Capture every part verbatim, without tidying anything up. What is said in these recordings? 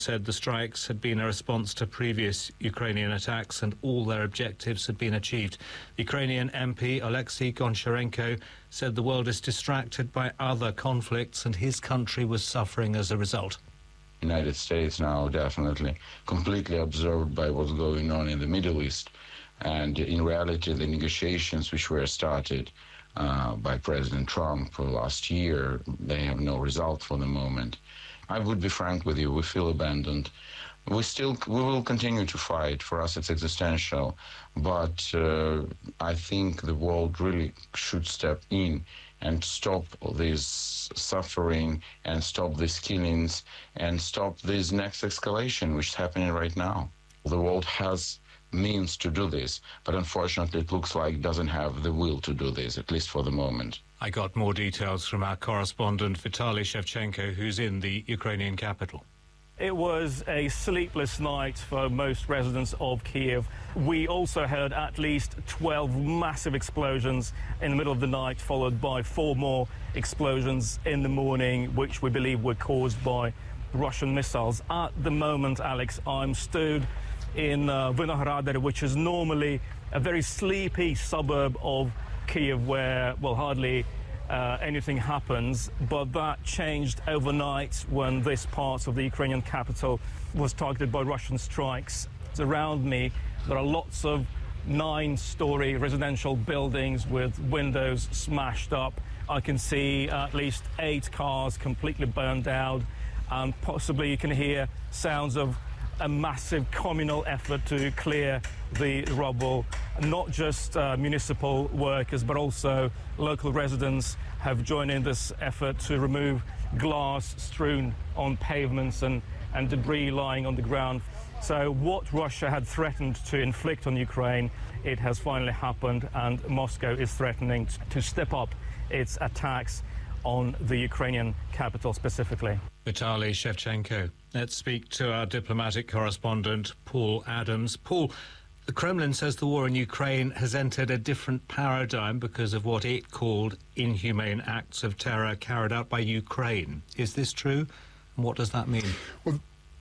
said the strikes had been a response to previous Ukrainian attacks and all their objectives had been achieved. Ukrainian M P Alexei Goncharenko said the world is distracted by other conflicts and his country was suffering as a result. United States now definitely completely absorbed by what's going on in the Middle East, and in reality the negotiations which were started uh, by President Trump last year, they have no result for the moment. I would be frank with you, we feel abandoned. We still, we will continue to fight. For us it's existential, but uh, I think the world really should step in and stop this suffering and stop these killings and stop this next escalation which is happening right now. The world has means to do this, but unfortunately it looks like it doesn't have the will to do this, at least for the moment. I got more details from our correspondent Vitaly Shevchenko, who's in the Ukrainian capital. It was a sleepless night for most residents of Kiev. We also heard at least twelve massive explosions in the middle of the night, followed by four more explosions in the morning, which we believe were caused by Russian missiles. At the moment, Alex, I'm stood in uh, Vinohradar, which is normally a very sleepy suburb of Kiev where, well, hardly uh, anything happens. But that changed overnight when this part of the Ukrainian capital was targeted by Russian strikes. Around me, there are lots of nine-story residential buildings with windows smashed up. I can see at least eight cars completely burned out, and possibly you can hear sounds of a massive communal effort to clear the rubble. Not just uh, municipal workers, but also local residents have joined in this effort to remove glass strewn on pavements and, and debris lying on the ground. So what Russia had threatened to inflict on Ukraine, it has finally happened, and Moscow is threatening to step up its attacks on the Ukrainian capital specifically. Vitaly Shevchenko. Let's speak to our diplomatic correspondent, Paul Adams. Paul, the Kremlin says the war in Ukraine has entered a different paradigm because of what it called inhumane acts of terror carried out by Ukraine. Is this true? And what does that mean? Well,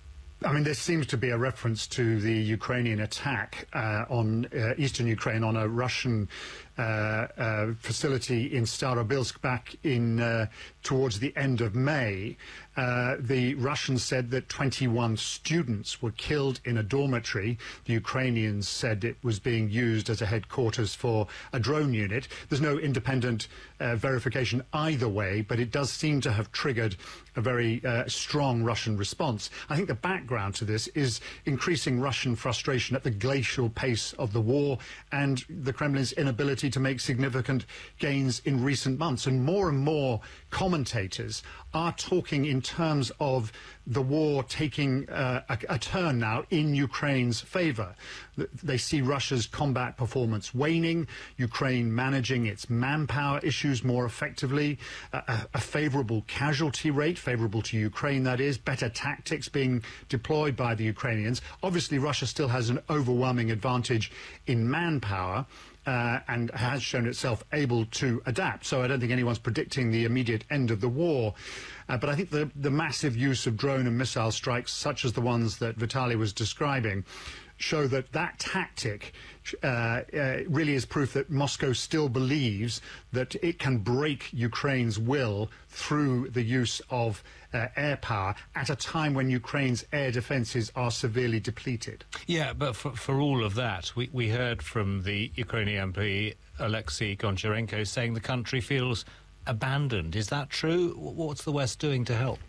I mean, there seems to be a reference to the Ukrainian attack uh, on uh, eastern Ukraine on a Russian uh, uh, facility in Starobilsk back in uh, towards the end of May. Uh, the Russians said that twenty-one students were killed in a dormitory. The Ukrainians said it was being used as a headquarters for a drone unit. There's no independent uh, verification either way, but it does seem to have triggered a very uh, strong Russian response. I think the background to this is increasing Russian frustration at the glacial pace of the war and the Kremlin's inability to make significant gains in recent months. And more and more commentators are talking in terms of the war taking uh, a, a turn now in Ukraine's favour. They see Russia's combat performance waning, Ukraine managing its manpower issues more effectively, a, a favourable casualty rate, favourable to Ukraine that is, better tactics being deployed by the Ukrainians. Obviously Russia still has an overwhelming advantage in manpower, Uh, and has shown itself able to adapt. So I don't think anyone's predicting the immediate end of the war. Uh, but I think the, the massive use of drone and missile strikes, such as the ones that Vitaly was describing, show that that tactic uh, uh, really is proof that Moscow still believes that it can break Ukraine's will through the use of uh, air power at a time when Ukraine's air defences are severely depleted. Yeah, but for, for all of that, we, we heard from the Ukrainian M P Alexei Goncharenko saying the country feels abandoned. Is that true? What's the West doing to help?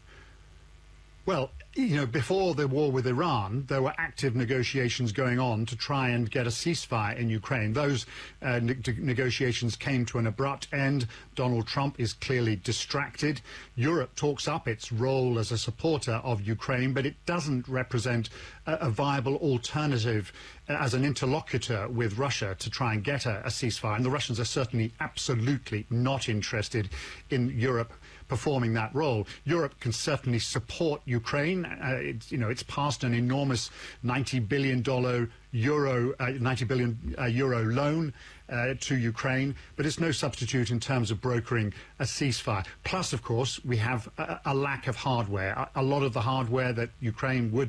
Well, you know, before the war with Iran, there were active negotiations going on to try and get a ceasefire in Ukraine. Those uh, ne negotiations came to an abrupt end. Donald Trump is clearly distracted. Europe talks up its role as a supporter of Ukraine, but it doesn't represent a, a viable alternative uh, as an interlocutor with Russia to try and get a, a ceasefire. And the Russians are certainly absolutely not interested in Europe performing that role. Europe can certainly support Ukraine. Uh, it's, you know, it's passed an enormous ninety billion dollars euro, uh, ninety billion uh, euro loan uh, to Ukraine, but it's no substitute in terms of brokering a ceasefire. Plus, of course, we have a, a lack of hardware. A, a lot of the hardware that Ukraine would